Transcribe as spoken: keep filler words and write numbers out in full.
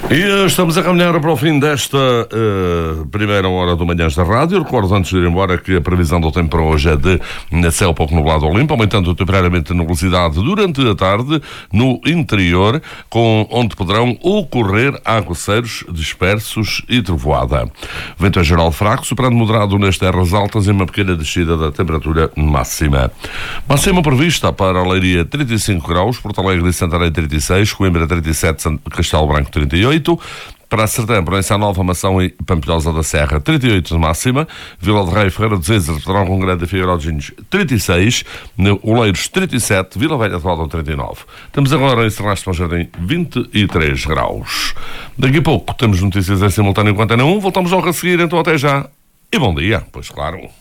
E estamos a caminhar para o fim desta uh, primeira hora do Manhãs da Rádio. Recordo, antes de ir embora, que a previsão do tempo para hoje é de céu pouco nublado ou limpo, aumentando temporariamente a nubosidade durante a tarde no interior, com onde poderão ocorrer aguaceiros dispersos e trovoada. Vento em geral fraco, soprando moderado nas terras altas e uma pequena descida da temperatura máxima. Máxima prevista para a Leiria trinta e cinco graus, Porto Alegre e Santarém trinta e seis, Coimbra trinta e sete, Castelo Branco trinta e oito, para a Sertã, Proença Nova, Mação e Pampilhosa da Serra, trinta e oito de máxima, Vila de Rei, Ferreira dos Ezers, Pedrão com Grande e Figueiró de Ginhos, trinta e seis, Oleiros, trinta e sete, Vila Velha de Baldão, trinta e nove. Temos agora em Serrastre para o Jardim, vinte e três graus. Daqui a pouco temos notícias em simultâneo com a Antena um, voltamos logo a seguir, então até já, e bom dia, pois claro.